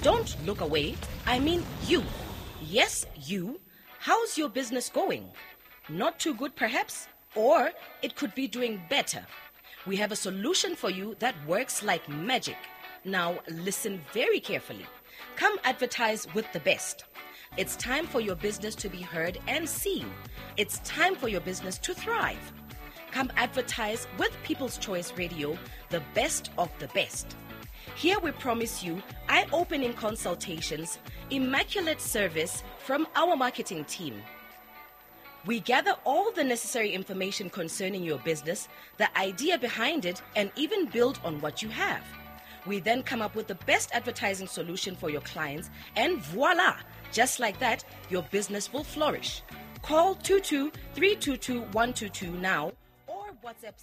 Don't look away. I mean you. Yes, you. How's your business going? Not too good, perhaps? Or it could be doing better. We have a solution for you that works like magic. Now, listen very carefully. Come advertise with the best. It's time for your business to be heard and seen. It's time for your business to thrive. Come advertise with People's Choice Radio, the best of the best. Here we promise you eye-opening consultations, immaculate service from our marketing team. We gather all the necessary information concerning your business, the idea behind it, and even build on what you have. We then come up with the best advertising solution for your clients, and voila! Just like that, your business will flourish. Call 22-322-122 now or WhatsApp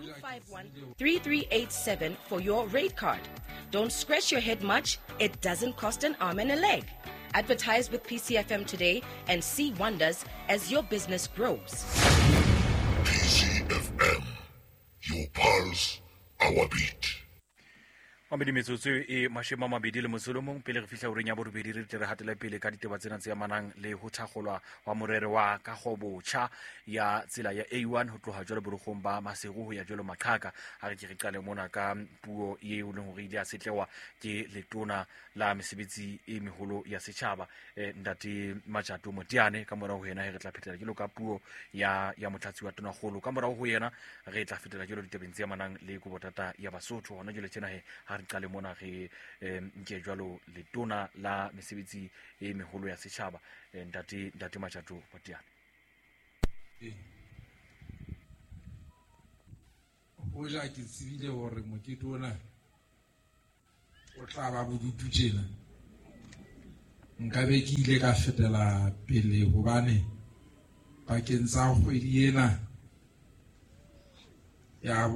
6251-3387 for your rate card. Don't scratch your head much. It doesn't cost an arm and a leg. Advertise with PCFM today and see wonders as your business grows. PCFM, your pulse, our beat. Mabedi metsotso e mashema mabedi le mosolomong pele re fihla ureng ya borobedi re tle re hatela pele ka diteba tsena tse amanang le ho thakgolwa wa morere wa ka gobotjha ya tsela ya A1 ho tloha jwale borogong ba Masego ho ya jwale Maqhaka ha re ke re qale mona ka puo e o leng hore ile ya setlewa ke letona la mesebetsi e meholo ya setjhaba Ndati Majato Motiane ka morao ho yena re tla phethela jalo ka puo ya motlatsi wa tona golo ka morao ho yena re tla fetela jalo ditebeng tse amanang le go botata ya Basotho hona jwale tsena he re qale mona re nke jwalo letona la mesebetsi e meholo ya setjhaba Ndati Majato Motiane. O ja ke tsebile hore mokete ona o tla ba bodutu tjena nka be ke ile ka fetela pele hobane bakeng tsa kgwedi ena ya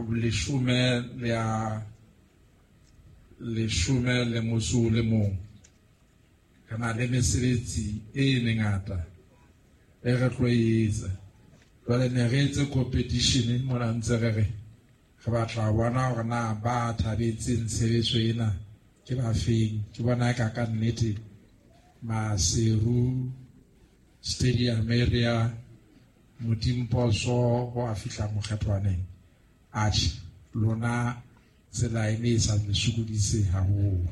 leshome le motso le mong kana le mesebetsi e mengata e re tlo etsa jwale ne re etse competition mona ntse re batla bona hore na ba thabetseng tshebetso ena ke ba feng ke bona ka nnete Maseru Stadium area Motimposo ho a fihla mokgethwaneng atjhe lona tsela e ne sa le sokodise haholo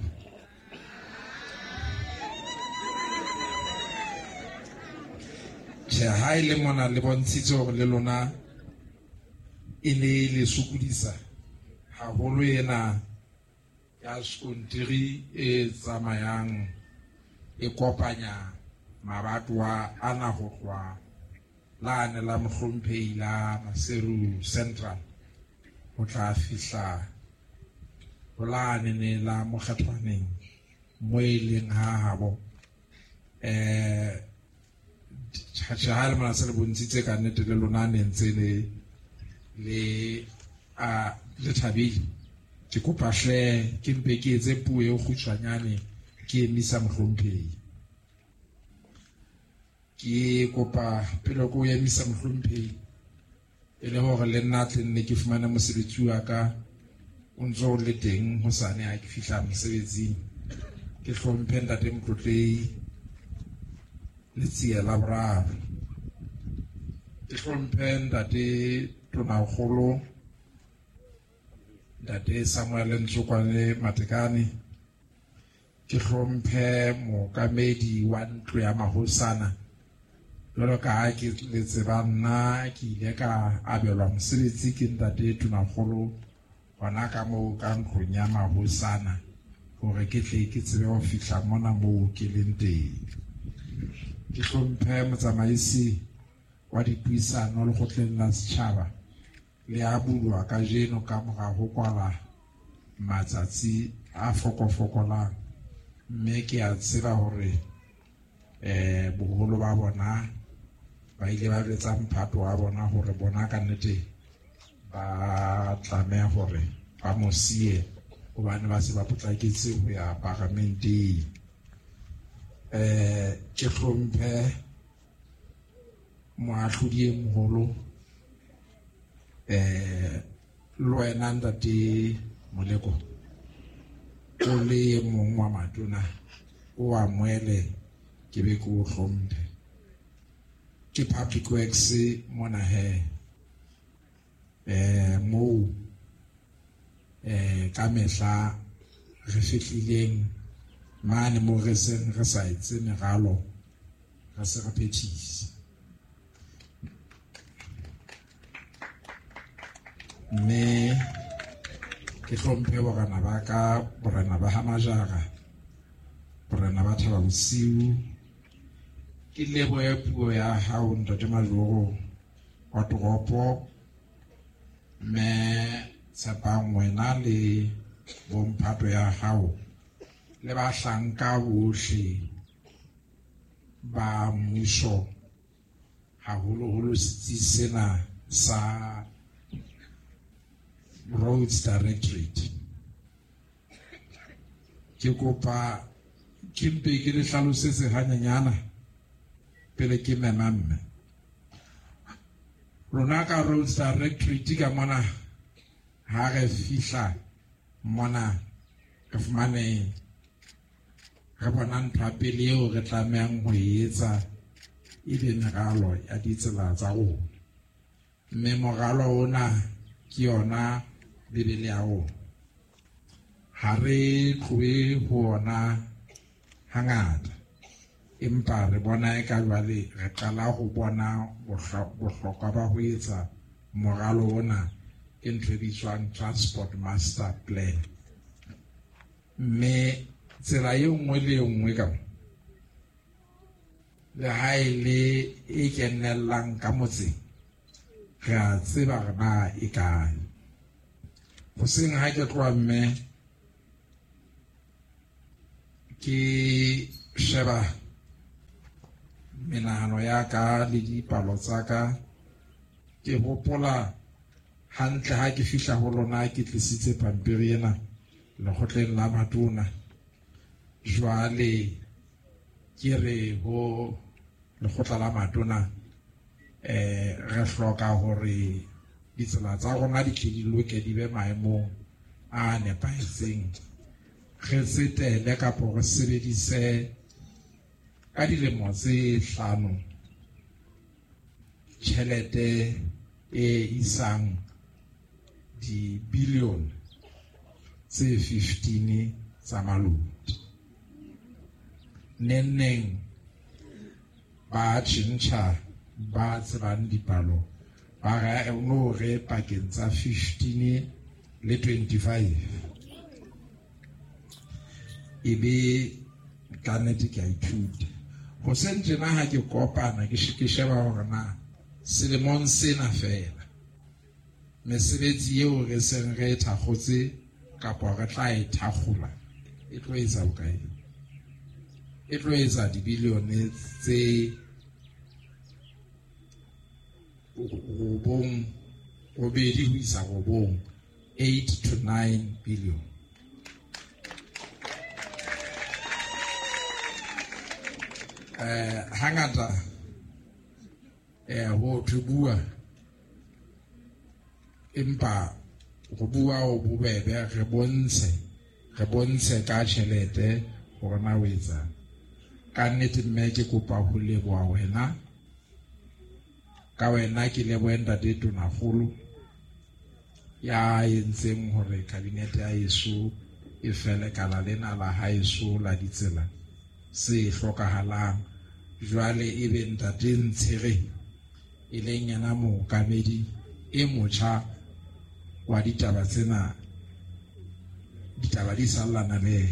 ha ile mona le bontshitse hore le lona e ne le sokodisa haholo ena ya skontiri e tsamayang e kopanya mabatwa ana ho tloha lane la Mohlomphehi la Maseru Central ho tla fihla ho lane ne la Mokgethwaneng mo e leng ha habo ha mona se le bontshitse ka nnete le lona ne ntse le thabile ke kopa hle ke mpe ke etse puo e kgutshwanyane ke emisa Mohlomphehi ke kopa pele ko emisa Mohlomphehi e le hore le nna tle nne ke fumana mosebetsi wa ka o ntso le teng ho sane ha ke fihla mosebetsing ke hlomphe Ntate Motlotlei le tsia la boraro ke hlomphe Ntate Tonakgolo Ntate Samuel Ntsokwane Matekane ke hlomphe mookamedi wa ntlo ya Mahosana jwalo ka ha ke le tseba nna ke ile ka abelwa mosebetsi ke Ntate Tonakgolo hona ka moo ka ntlong ya Mahosana hore ke tle ke tsebe ho fihla mona moo ke leng teng ke hlomphe motsamaisi wa dipuisano le kgotleng la setjhaba le a bulwa ka jeno ka mora ho kwala matsatsi a fokofokolang mme ke a tseba hore boholo ba bona ba ile ba betsa mphato wa bona hore bona ka nnete ba tlameha hore ba mosie hobane ba se ba potlaketse ho ya parlamenteng ke hlomphe moahlodi e moholo le wena Ntate Moleko o le mong wa matona o amoele ke be ke o hlomphe ke public works mona he mo ka mehla re fihlileng mane mo re seng re sa etse meralo re se re phethisa mme ke hlomphe borena ba ka borena ba Hamajara borena ba Thaba Bosiu ke lebohe puo ya hao Ntate Maloro wa toropo mme tshepang wena le bomphato ya hao le bahlanka bohle ba mmuso haholoholo setsi sena sa Roads Directorate ke kopa ke mpe ke le hlalosetse hanyanyana pele ke memamme rona ka Roads Directorate ka mona ha re fihla mona re fumane re bona ntho ya pele eo re tlamehang ho etsa ebe meralo ya ditsela tsa rona mme moralo ona ke yona bibele ya rona ha re tlohe ho ona hangata empa re bona e ka jwale re qala ho bona bohlokwa ba ho etsa moralo ona e ntho e bitswang Transport Master Plan mme tsela e nngwe le nngwe ka le ha ile e kenellang ka motseng re a tseba re na e kae ho seng ha ke tloha mme ke sheba menahano ya ka le dipalo tsa ka ke hopola hantle ha ke fihla ho lona ke tlisitse pampiri ena lekgotleng la matona jwale ke re ho lekgotla la matona re hloka hore ditsela tsa rona di tle di loke di be maemong a nepahetseng re tsetele kapo re sebedise ka dilemo tse 5 tjhelete e isang di billion tse 15 tsa maluti nenneng ba tjhentjha ba tsebang dipalo ba re no re pakeng tsa 15 le 25 ebe ka nnete ke a ithuta ho sentjena ha ke kopana ke sheba hore na selemong sena fela mesebetsi eo re seng re thakgotse kapa re tla e thakgola e tlo etsa bokae e tlo etsa dibilione tse robedi ho isa robong 8 to 9 billion hangata ho bua empa go bua o bobebe re bontshe ka tjhelete hore na o etsa ka nnete mme ke kopa ho leboha wena ka wena ke leboha Ntate Tonakgolo ya entseng hore kabinete ya Yesu e fele kala lena la haeso la ditsela se hlokahalang jwale ebe Ntate Ntshire e leng yana mookamedi e motjha wa ditaba tsena ditaba di sallana le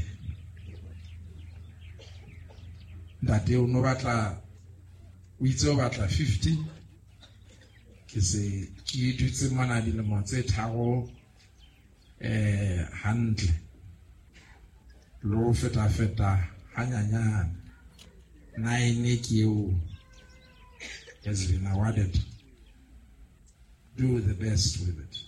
Ntate o no batla o itse o batla 50 ke se ke dutse mona dilemo tse 3 hantle lo feta hanyanyana 9 ke eo has been awarded. Do the best with it.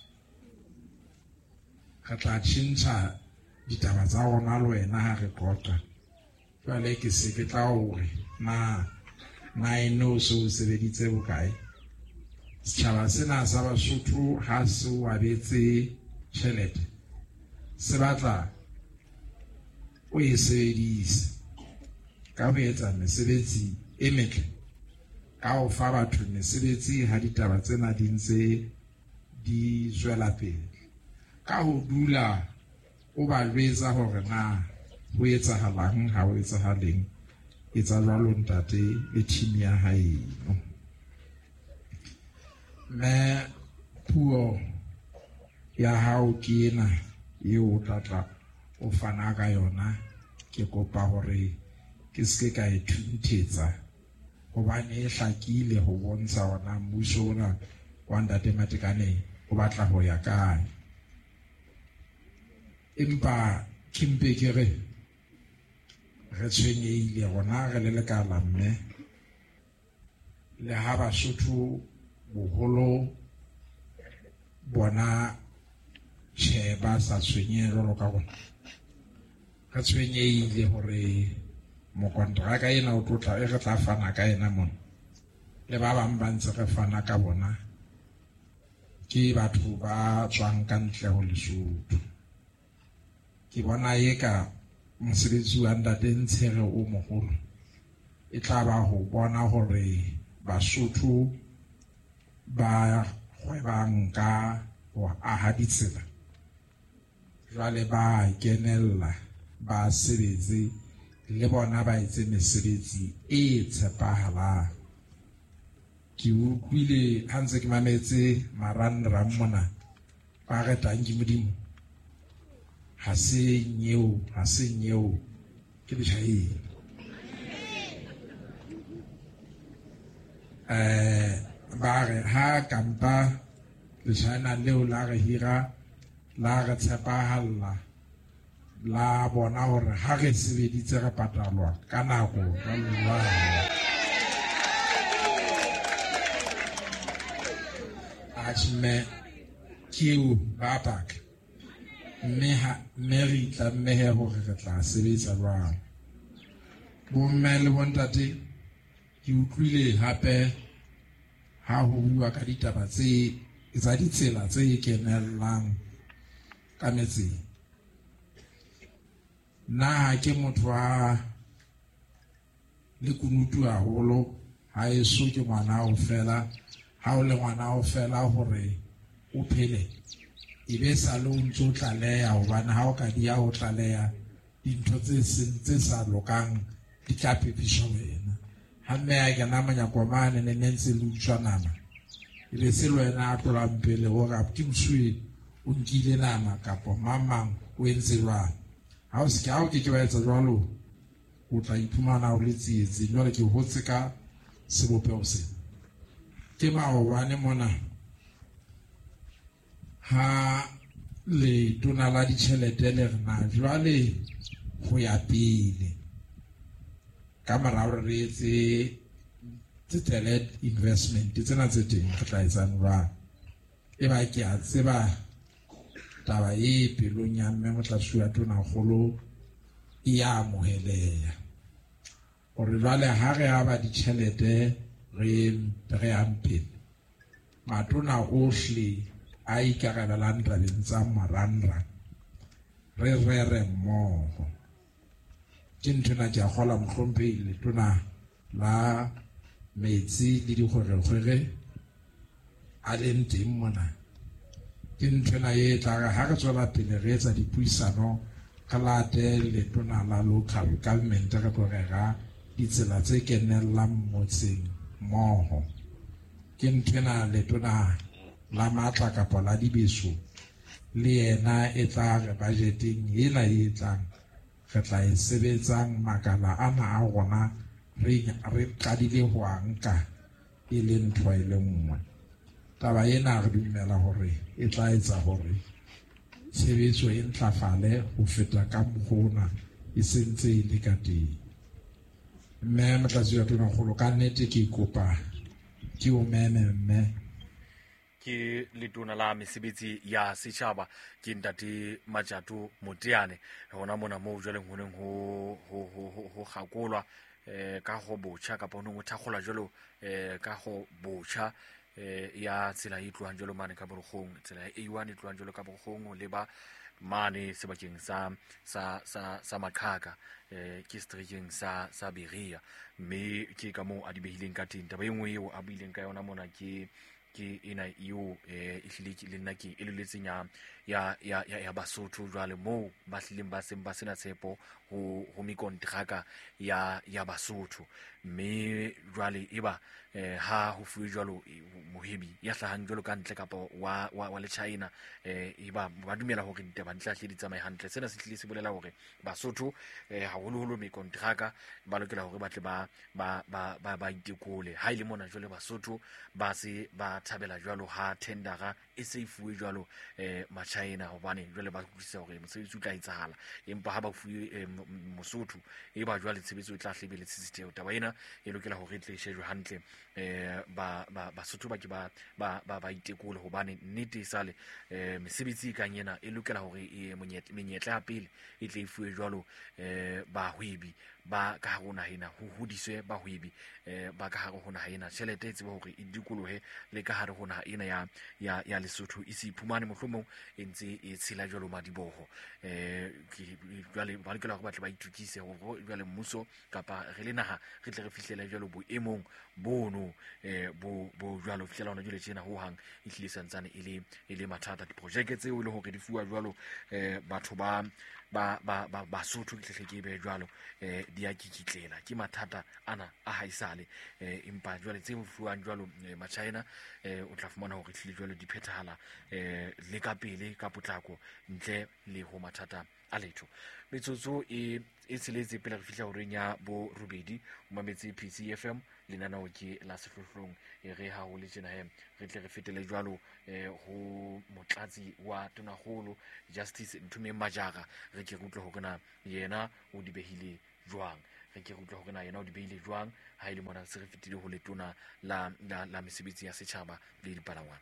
Katla tjhentjha ditaba tsa rona le wena ha re qota jwale ke se ke tla hore na eno so sebeditse bokae setjhaba sena sa Basotho ha se wabetse tjhelete se batla o e sebedise ka ho etsa mesebetsi e metle, ka ho fa batho mesebetsi ha ditaba tsena di ntse di tswela pele, ka ho dula o ba jwetsa hore na ho etsahalang ha ho etsahaleng, etsa jwalo ntate le team ya haeno. Mme puo ya hao ke ena eo o tlatla o fana ka yona. Ke kopa hore ke seke ka e thunthetsa hobane e hlakile ho bontsha hona mmuso ona wa ntate Matekane o batla ho ya kae. Empa ke mpe ke re tshwenyeile rona re le lekala mme le ha Basotho boholo bona tjhe ba sa tshwenye jwalo ka rona. Re tshwenyeile hore mokontraka ena o tlotla e re tla fana ka ena mona le ba bang ba ntse re fana ka bona ke batho ba tswang ka ntle ho Lesotho. Ke bona eka mosebetsi wa ntate Ntshege o moholo e tla ba ho bona hore Basotho ba kgwebang ka ho aha ditsela jwale ba kenella ba sebetse le bona ba etse mesebetsi e tshepahalang. Ke utlwile ha ntse ke mametse marangrang mona ba re Tanki Modimo ha se nyeo ke leshai. Ba re ha kampa leshana leo la re hira la re tshepahalla la bona hore ha re sebeditse re patalwa ka nako achme kiu babak mme re itlamehe hore re tla sebetsa jwang. Bomme le bontate ke utlwile hape ha ho bua ka ditaba tsa ditsela tse kenellang ka metseng. Nna ke motho a le kunutu haholo ha eso ke ngwana o fela ha o le ngwana o fela hore o phele ebe sa lo ntso tlaleya hobane ha o ka dia o tlaleya dintho tse sa lokang di tla pepisha wena. Ha mme a ke na manyakomane ne ntse le utswanana ile se lwena a tlolang pele hore ke mswe o nkile nama kapo mamang o entse jwang. Ha o se ka o ke ba etsa jwalo o tla iphumana o le tsietsi. Jwale ke hotse ka sebopeo se ke maobane mona ha le tona la ditjhelete le rena jwale ho ya pele ka morao re etse tsetele investment tsena tse teng re tla etsang jwang. E ba ke a tseba taba e pelong ya mme Motlatshwi tona kgolo e ya amoheleha hore jwale ha re aba ditjhelete re ampele matona ohle a ikarabelang tabeng tsa marangrang re rere mmoho. Ke nthona ke a kgola mohlomphehile letona la metsi le dikgwerekgwere a leng teng mona. Ke nthona e tla ha re tswela pele re etsa dipuisano ka late letona la local government re tlo rera ditsela tse kenellang motseng mmoho. Ke nthona letona la matla kapa la dibeso le yena e tla re budgeting ena e tlang re tla e sebetsang makala ana a rona re qadile ho anka e le ntho e le nngwe. Taba ena re dumela hore e tla etsa hore tshebetso e ntlafale ho feta ka mokgona e sentse e le ka teng. Mme Motlatshwi tona kgolo ka nnete ke kopa ke o mme ke letona la mesebetsi ya setjhaba ke ntate Matjato Moteane hona mona mo jwale honeng ho kgakolwa ka go botjha ka ponong o thakgola jwalo ka go botjha ya tsela e tloang jwalo mane ka Borokgong, tsela ya A1 e tloang jwalo ka Borokgong le ba mane sebakeng sa Maqhaka ke streeteng sa Beria, mme ke ka moo a di behileng ka teng. Taba e nngwe eo a buileng ka yona mona ke ena eo ehlile le nna ke elelletseng ya Basotho jwale moo ba hlileng ba seng ba sena tshepo ho mekonteraka ya Basotho, mme jwale eba ha ho fuwe jwalo mohebi ya hlahang jwalo ka ntle kapa wa le China eba ba dumela hore ditaba di hlahle di tsamaye hantle. Sena se hlile se bolela hore Basotho haholoholo mekonteraka ba lokela hore ba tle ba itekole ha ile mona jwale Basotho ba se ba thabela jwalo ha tendera e se fuwe jwalo China hobane jwale ba utlwisisa hore mosebetsi o tla etsahala, empa ha ba fuwe Mosotho e ba jwale tshebetso e tla hlebe le tsitsiteo. Taba ena e lokela hore e tle shejwe hantle, Basotho ba ke ba itekole hobane nnete sale mesebetsi ka nyena e lokela hore menyetla ya pele e tle e fuwe jwalo bahwebi ba ka hare ho nahena, ho hodiswe bahwebi ba ka hare ho nahena, tjhelete e tsebe hore e dikolohe le ka hare ho naha ena ya Lesotho e se iphumane mohlomong e ntse e tshela jwalo madiboho. Jwale ba lokela hore ba tle ba itukise hore jwale mmuso kapa re le naha re tle re fihlele jwalo boemong bono bo jwalo fihlela hona jwale tjena ho hang e hlile santsane e le mathata. Diprojeke tseo le hore di fuwa jwalo batho ba Basotho ke hle ke be jwalo di a kikitlela ke mathata ana a haisale, empa jwale tse fuwang jwalo China o tla fumana hore hlile jwalo di phethahala le ka pele ka potlako ntle le ho mathata a letho. Metsotso e tsheletse pele re fihla horeng ya bo robedi o mametse PC FM lenanao ke la sehlohlong e re ha ho le tjena re tle re fetele jwalo ho motlatsi wa tonakgolo Justice Nthume Majara re ke utlwe hore na yena o di behile jwang, re ke utlwe hore na yena o di behile jwang ha ile mona se re fetile ho letona la mesebetsi ya setjhaba le dipalangwang.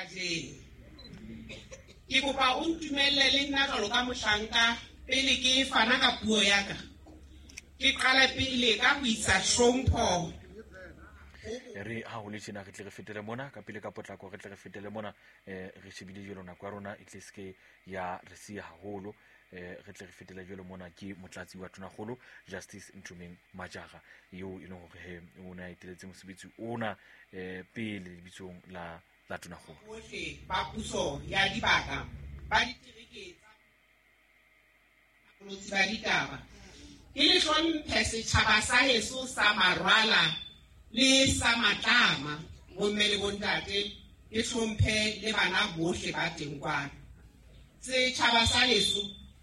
Ke kopa o ntumelle le nna jwalo ka mohlanka pele ke fana ka puo ya ka, ke qala pele ka ho isa hlompho re ha ho le tjena re tle re fetele mona ka pele ka potlako, re tle re fetele mona re shebile jelo nako ya rona e tle ske ya re sia haholo, re tle re fetele jelo mona ke motlatsi wa tonakgolo Justice Nthume Majara eo e leng hore o na eteletse mosebetsi ona pele lebitsong la tonakgolo. Bohle ba puso ya dibaka ba ditereketsa ba ditaba ke le hlomphe setjhaba sa heso sa Marwala le sa Matlama, bomme le bontate, ke hlomphe le bana bohle ba teng kwana. Setjhaba sa heso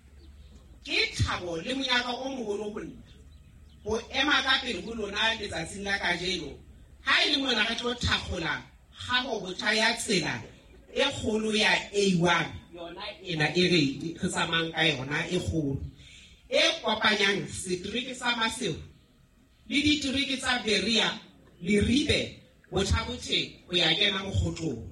ke thabo le monyaka o moholo ho nna ho ema ka pele ho lona letsatsing la kajeno ha ile mona re tlo thakgola ha ho botjha ya tsela e kgolo ya A1 yona ena e re tsamang ka yona e kgolo e kopanyang setereke sa Maseo le ditereke tsa Beria le Ribe botjhabotjhe ho ya kena mokgotlong.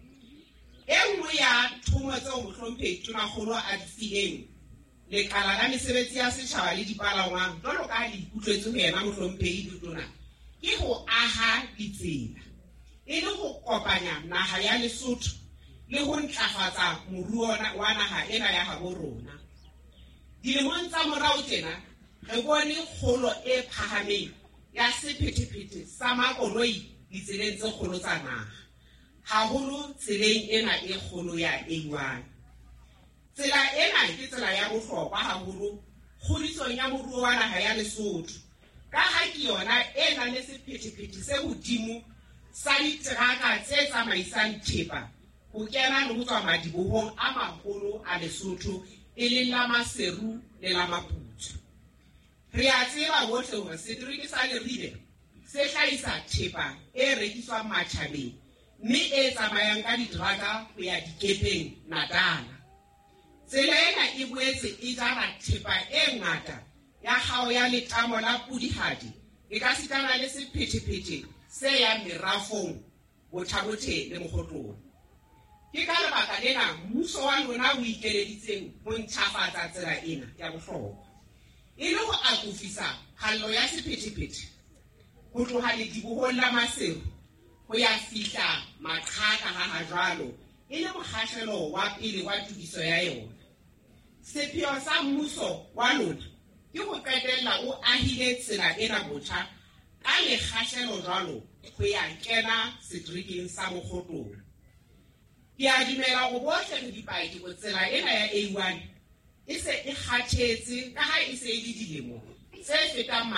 E nngwe ya thomo tseo mohlomphehi tonakgolo a di fileng lekala la mesebetsi ya setjhaba le dipalangwang jwalo ka ha le ikutlwetse ho yena mohlomphehi tona ke ho aha ditsela e le ho kopanya naha ya Lesotho le ho ntlafatsa moruo wa naha ena ya habo rona. Dilemong tsa morao tjena re bone kgolo e phahameng ya sephethephethe sa makoloi ditseleng tse kgolo tsa naha, haholo tseleng ena e kgolo ya A1. Tsela ena ke tsela ya bohlokwa haholo kgodisong ya moruo wa naha ya Lesotho ka ha ke yona e nang le sephethephethe se hodimo sa diteraka tse tsamaisang thepa ho kena le ho tswa madibohong a maholo a Lesotho e leng la Maseru le la Maputo. Re a tseba bohle hore setereke sa Leribe se hlahisa thepa e rekiswang matjhabeng mme e tsamayang ka diteraka ho ya dikepeng Natala. Tsela ena e boetse e jara thepa e ngata ya hao ya letamo la Pudihadi e ka sitana le sephethephethe se ya merafong botjhabotjhe le mokgotlong. Ke ka lebaka lena mmuso wa lona o ikeleditseng ho ntjhafatsa tsela ena ya bohlokwa e le ho akofisa hallo ya sephethephethe ho tloha ledibohong la Maseru ho ya fihla Maqhaka ha jwalo e le mokgahlelo wa pele wa tukiso ya yona. sepheo sa mmuso wa lona ke go qetella o ahile tsela ena botjha ka lekgahlelo jwalo go ya kena setriking sa Mokgotlong. Ke a dumela go bohle re dipaki go tsela ena ya A1 e se e kgathetse ka ha e se e le dilemo tse fetang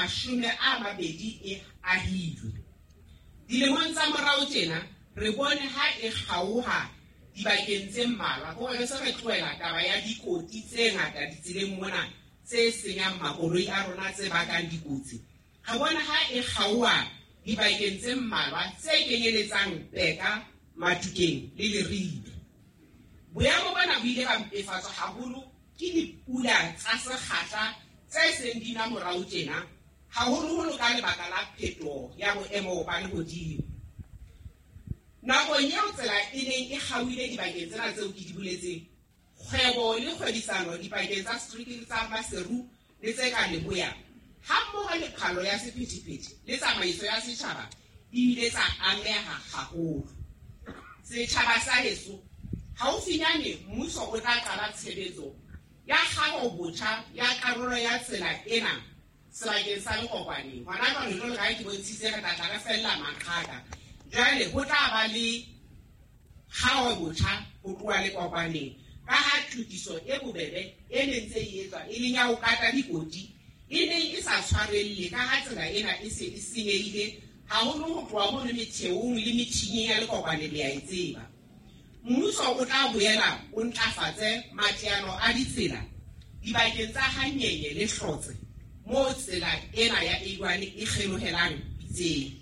20 e ahilwe. Dilemong tsa morao tjena re bone ha e kgaoha dibakeng tse mmalwa go re se re tloela taba ya dikoti tse ngata ditseleng mona tse senyang makoloi a rona tse bakang dikotsi. Ga bona ha e kgaoha dibakeng tse mmalwa tse kenyeletsang Peka, Matukeng le Leribe. Boemo bona bo ile ba mpefatswa haholo ke dipula tsa sekgahla tse seng di na morao tjena, haholoholo ka lebaka la phetoho ya boemo ba lehodimo. Nakong eo tsela e neng e kgauhile dibakeng tsena tseo ke di boletseng, kgwebo le kgwebisano dibakeng tsa striking tsa Maseru le tse ka Leboya, hammoho le phalo ya sephethephethe le tsamaiso ya setjhaba di ile tsa ameha haholo. Setjhaba sa heso, haufinyane mmuso o tla qala tshebetso ya kgaho botjha ya karolo ya tsela ena sebakeng sa Lekopane. Hona jwale jwalo ka ke bontshitse re tla tla re fella maqhaka. Jwale ho tla ba le kgaho botjha ho tloha Lekopaneng ka ha thukiso e bobebe e neng tse e etswa e leng ya ho kata dikoti e neng e sa tshwarelle ka ha tsela ena e se e senyehile haholo ho tloha mo le metheong le metjhining ya Lekopane le a e tseba. Mmuso o tla boela o ntlafatse mateano a ditsela dibakeng tsa Hanyenye le Hlotse mo tsela ena ya A1 e kgelohelang pitseng.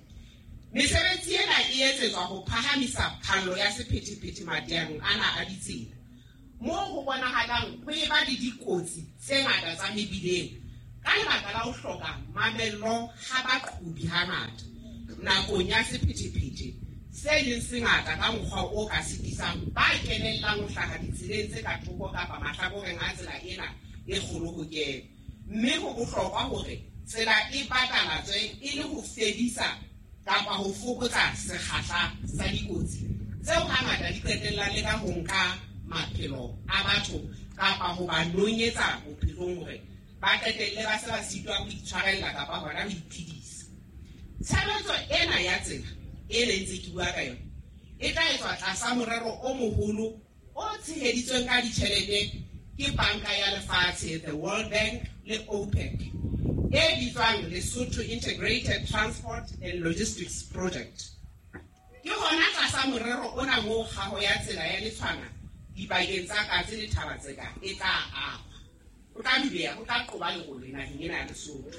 Mesebetsi ena e etsetswa ho phahamisa phallo ya sephethephethe mateanong ana a ditsela, moo ho bonahalang ho eba le dikotsi tse ngata tsa mebileng ka lebaka la ho hloka mamello ha baqhobi hangata nakong ya sephethephethe se leng sengata ka mokgwa o ka sitisang ba kenellang ho hlaha ditseleng tse ka thoko kapa mahlakoreng a tsela ena e kgolo ho kena. Mme ho bohlokwa hore tsela e patalatswe e le ho fedisa kapa ho fokotsa sekgahla sa dikotsi tseo hangata di qetellang le ka ho nka maphelo a batho kapa ho ba nonyetsa bophelong hore ba qetelle ba se ba sitwa ho itshwarella kapa hona ho iphedisa. Tshebetso ena ya tsela e leng tse ke bua ka yona e tla etswa tlasa morero o moholo o tsheheditsweng ka ditjhelete ke Banka ya Lefatshe, the World Bank le OPEC, e bitswang Lesotho Integrated Transport and Logistics Project. Ke hona tlasa morero ona moo kgaho ya tsela ya Letshwana dibakeng tsa Katse le Thabatseka e tla ahwa. O tla dubeha, o tla qoba legolo naheng ena ya Lesotho.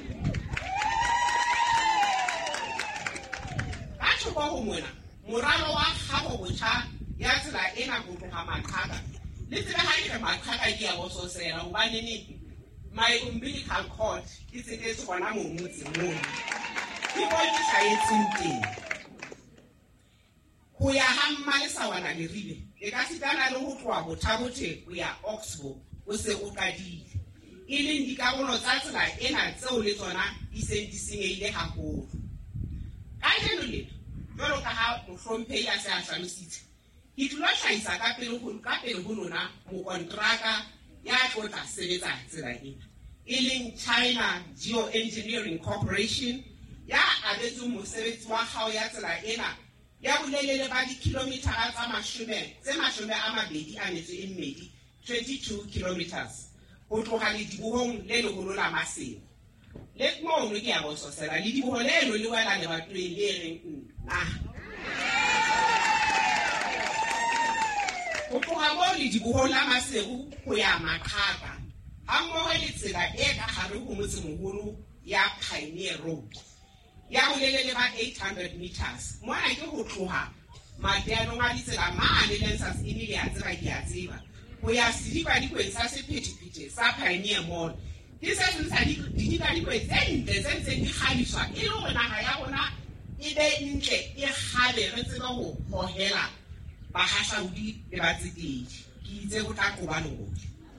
Batho ba ho mona moralo wa kgaho botjha ya tsela ena go tloha Maqhaka le tsela ha ke Maqhaka ke ya bososela hobane ne my umbilical cord ke tsetetse gona mo motseng mona ke bo ke hlaetseng teng ho ya ha Mmalesawana le Ribe e ka sitana le ho tloha Bothabothe ho ya Oxford o se o qadile e leng dikarolo tsa tsela ena tseo le tsona di seng di senyehile haholo. Ka jeno le jwalo ka ha mohlomphehi a se a hlamisitse ke tlo hlahisa ka pele ho lona mokontraka ya tlotla sebetsa tsela ena e leng China Geoengineering Corporation ya abetseng mosebetsi wa kgao ya tsela ena ya bolelele ba dikilometara tse 22 kilometers ho tloha Ledibohong le leholo la Maseko le mono ke ya bososela le Lediboho leno le wela lebatoweng le reng nna ho tloha mo Ledibohong la Maseko ho ya Maqhaka hammoho le tsela e ka hare ho motse moholo ya Pioneer Road ya bolelele ba 800 meters. Mona ke ho tloha mateanong a ditsela mane Lensas e le ya tseba ke a tseba ho ya sedikadikweng sa sephethephethe sa Pioneer Mall. Ke se ntsha dikadikweng tse ntle tse ntseng di kgabiswa e le hore naha ya rona e be ntle e kgabe re tsebe ho hohela bahahlaudi le batsetedi. Ke itse ho tla qoba lengolo.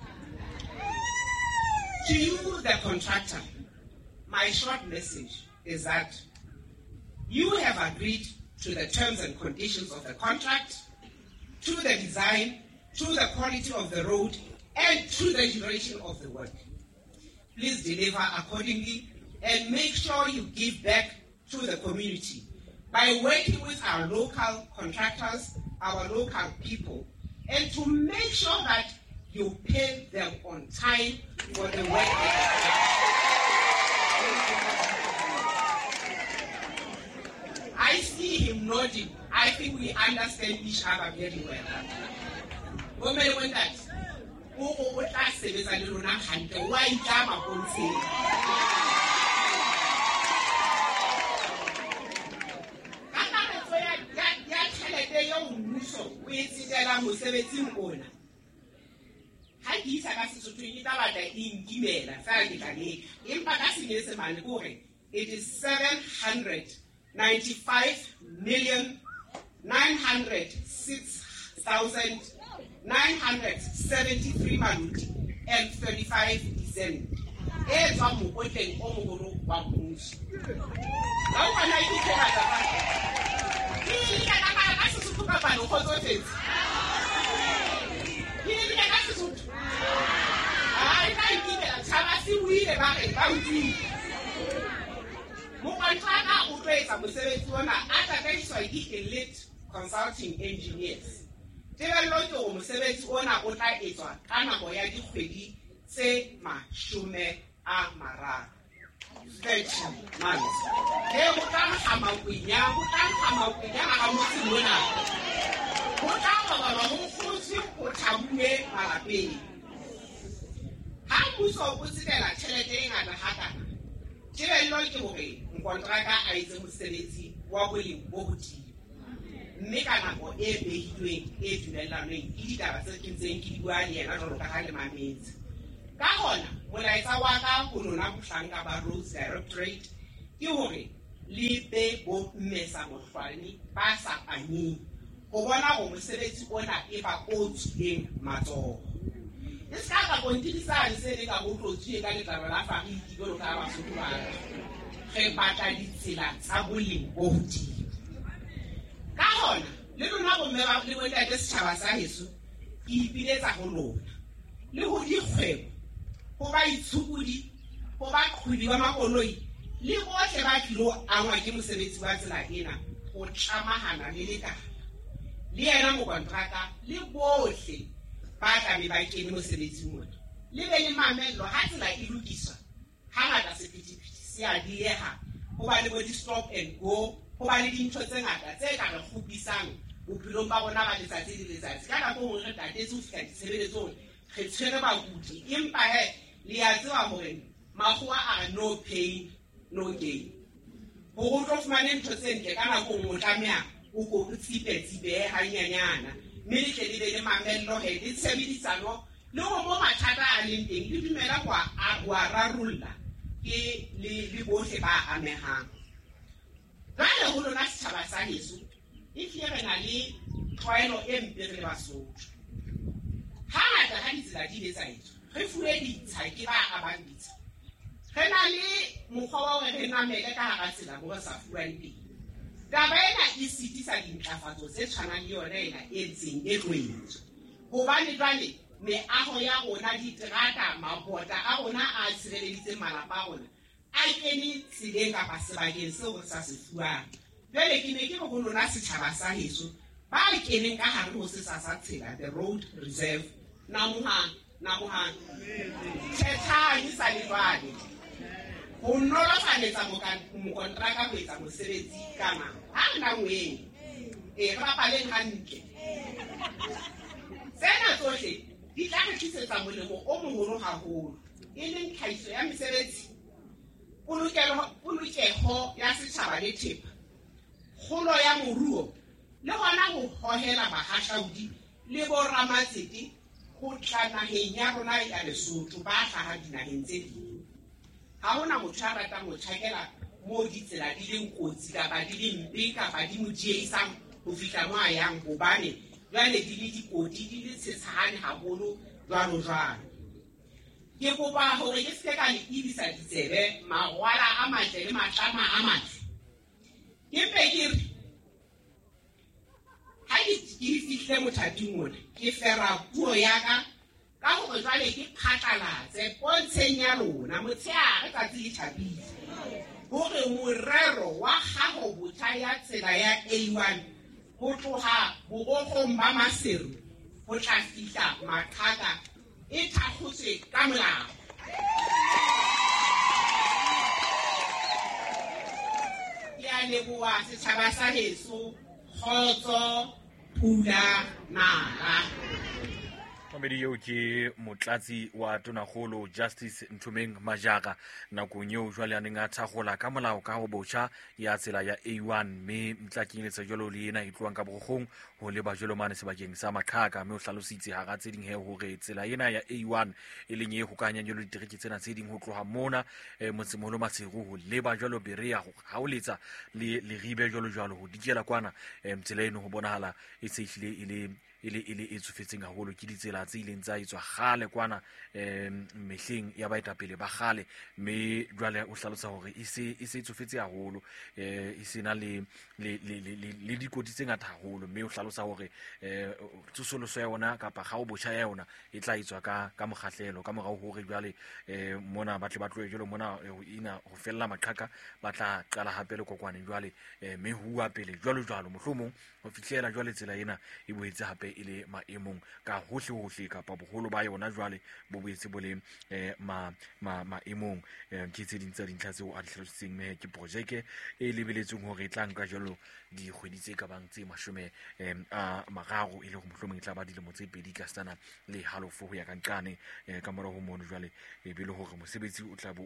To you, the contractor, my short message is that you have agreed to the terms and conditions of the contract, to the design, to the quality of the road, and to the duration of the work. Please deliver accordingly and make sure you give back to the community by working with our local contractors, our local people, and to make sure that you pay them on time for the work I see him nodding. I think we understand each other very well. Women when that o tla sebetsa le rona hantle wa itlama pontsheng. Kakaretso ya tšhelete eo mmuso o e tsetela mosebetsing ona. Ha ke isa ka Sesotho ke tla batla inkimela sa ke tla leka. Empa ka Senyesemane kore it is 795,906,973 maluti and 35 cents. E tswa mokotleng o mogolo wa mmuso. La o kana ke tla ba. Ke ile ka Sesotho ka bana go tsofetse. Ke ile ka Sesotho. Ai ka ikimela tshaba se buile ba re ba utlwile. Mokontraka o tlo etsa mosebetsi ona a tataiswa ke elite consulting engineers. Tebello ke o mosebetsi ona o tla etswa ka nako ya dikgwedi tse 30. 30 months. Ke go tla ga motse mona. Go tla ba mo khutsi go thabule malapeng. Ha mmuso o tsetela tšhelete e ngata hakana. Tebello ke hore mokontraka a etse mosebetsi wa boleng bo hodimo. Mme ka nako e behilweng e dumellanweng ke ditaba tse ke ntseng ke di bua le yena jwalo ka ha le mametse. Ka hona molaetsa wa ka ho lona bohlanka ba Roads Directorate ke hore le be bo mmesa mohlwane ba sa anyeng ho bona go mosebetsi ona e ba o tsweng matsoho. Iska ka kontilisane se le ka go tlotswe ka letlalo la fariki go ka ba Basotho ba ge batla ditsela tsa boleng bo hodimo. Ka hona le lona go mmeba le bona ke setšhaba sa heso ke ipiletsa go lona le go dikgwebo go ba itshukudi go ba qhwedi ba makoloi le bohle ba tlilo angwa ke mosebetsi wa tsela ena go tlamahana le lekala le yena mokontraka le bohle ba tla be ba kene mosebetsing mona le be le mamello ha tsela e lokiswa ha ngata sephethephethe se a dieha go ba le bo di-stop and go go ba le dintho tse ngata tse ka re kgopisang bophelong ba bona ba letsatsi le letsatsi ka nako ngwe re tatetse ho fihla ditshebeletsong re tshwere bakudi empa he le ya tseba hore makgowa a re no pain no gain go tlo fumane ntho tse ntle ka nako ngwe o tlameha o ko tsipe hanyanyana mme le tle le be le mamello he le tshebedisano le go mo mathata a leng teng le dumela wa rarolla ke le bohle ba amehang. Jwale ho lona setjhaba sa heso e tlile re na le tlwaelo e mpe re le Basotho. Hangata ha ditsela di le tsa etswa re fuwe ditsha ke ba abang ditsha. Re na le mokgwa wa hore re namele ka hara tsela mo re sa fuwang teng. Taba ena e sitisa dintlafatso tse tshwanang le yona ena e ntseng e tlwaetswe. Hobane jwale meago ya rona diterata mabota a rona a tshireleditseng malapa a rona a kene tseleng kapa sebakeng seo re sa se fuwang. Jwale ke ne ke re ho lona setjhaba sa heso ba keneng ka hare ho se sa tsela the road reserve namuhang thethang sa le jwale ho nolofaletsa mokontraka ho etsa mosebetsi kana ha nna ngweng re bapaleng hantle. Tsena tsohle di tla re tlisetsa molemo o moholo haholo e leng tlhahiso ya mesebetsi polokeho ya setjhaba le thepa kgolo ya moruo le gona go hohela bahahlaudi le boramatsete go tla naheng ya rona ya Lesotho ba hlaha dinaheng tse ding. Ha hona motho a ratang ho tjhakela mo ditsela di leng kotsi kapa di leng mpe kapa di mo diehisang ho fihla mo a yang hobane jwale di le dikoti di le tshetshane haholo jwalo. Ke kopa hore ke se ka le ibisa ditsebe magwala a matle le matlama a matle. Ke pekere ha ke fihle mothating mona ke fera puo ya ka ka gore jwale ke phatlalatse pontsheng ya lona motshehare tsatsi le tjhabile hore morero wa gago botjha ya tsela ya A1 ho tloha borokgong ba Maseru ho tla fihla Maqhaka e thakgotswe ka molao. Ke a leboha setjhaba sa heso, kgotso, pula, nala. Komedi eo ke motlatsi wa tonakgolo Justice Nthumeng Majaka nakong eo jwale a neng a thakgola ka molao ka ho botjha ya tsela ya A1 mme ntla kenyeletsa jwalo le ena e tlohang ka borokgong ho leba jwalo mane sebakeng sa Maqhaka mme o hlalositse hara tse ding hore tsela ena ya A1 e leng e hokahanyang jwalo ditereke tsena tse ding ho tloha mona motsemoholo Maseru ho leba jwalo Berea ha o letsa le ribe jwalo ho dikela kwana tsela eno ho bonahala e se ehlile ile e tsofetseng haholo ke ditsela tse ileng tsa etswa gale kwana mehleng ya baetapele ba gale mme jwale o hlalosa hore e se tsofetse haholo e sena le dikoti tse ngata haholo mme o hlalosa hore tsosoloso ya yona kapa ga o botjha ya yona e tla etswa ka mokgahlelo ka morao hore jwale mona batle ba tloe jwalo mona ho fella Maqhaka ba tla qala hape le kokwane jwale mme huwa pele jwalo mohlomong ho fihlela jwale tsela ena e boetse hape ile maemong ka hohle kapa boholo ba yona jwale bo boetse bo le maemong ke tse ding tsa dintlha tseo a di hlalositseng mme ke projeke e lebeletsweng hore e tla nka jwalo dikgwedi tse ka bang tse 30 ile go mohlomong e tla ba dilemo tse 2 ka stana le halofo ho ya ka nqane ka mora ho mono jwale e bile hore mosebetsi o tla bo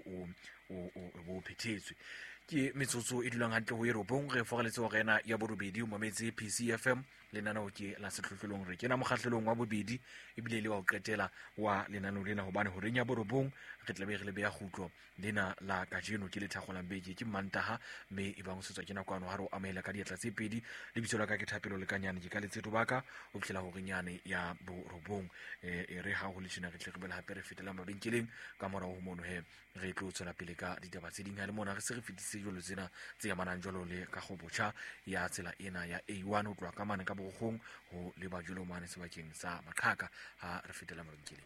o phethetswe ke metsotso e dulang hantle ho Erobong re fogaletse ho rena ya borobedi o mametse PCFM lenaneo ke la setlotlolong re kena mokgahlelong wa bobedi ebile le wa ho qetela wa lenaneo lena hobane ho renya borobong re tlabe re le beya khutlo lena la kajeno ke le thakgolang beke ke Mantaha mme e bang o setswa ke nakwana ha re o amela ka dietla tse pedi le bitso la ka ke Thapelo le kanyane ke ka letsetso baka o fihlela ho renyane ya borobong re ha ho le tshena re tle re bela hape re fetela mabenkeleng ka mora ho mono he re tlo tswela pele ka ditaba tse ding ha le mona re se re fetise jwalo tsena tse amanang jwalo le ka go botjha ya tsela ena ya A1 ho tloha ka mane ka borokgong ho leba jwalo mane sebakeng sa Maqhaka ha re fetela mabenkeleng.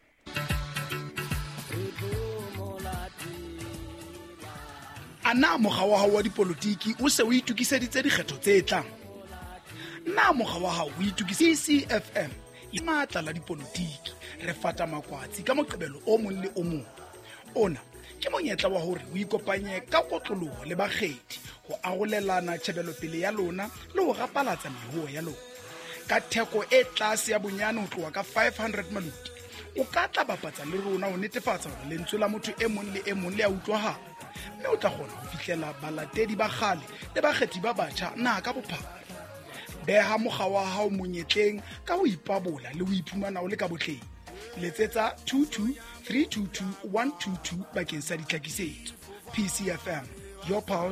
Ana mokga wa hao wa dipolotiki o se o itukiseditse dikgetho tse tlang. Na mokga wa hao o itukisitse CFM e matla la dipolotiki re fata makwatsi ka moqebelo o mong le o mong. Ona ke monyetla wa hore o ikopanye ka kotloloho le bakgethi ho arolelana tjhebelopele ya lona le ho rapalatsa meruo ya lona. Ka theko e tlase ya bonyane ho tloha ka 500 maluti o ka tla bapatsa le rona ho netefatsa hore lentswe la motho e mong le e mong le a utlwahala mme o tla kgona ho fihlela balatedi ba kgale le bakgethi ba batjha na ka bophara. Beha mokga wa hao monyetleng ka ho ipabola le ho iphumana o le ka botleng. Letsetsa 22 322 122 bakeng sa ditlhakisetso. PCFM, your power